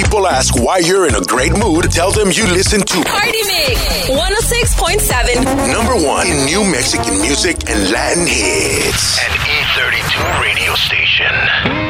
people ask why you're in a great mood, tell them you listen to Party Mix 106.7. number one in new Mexican music and Latin hits. An E32 radio station.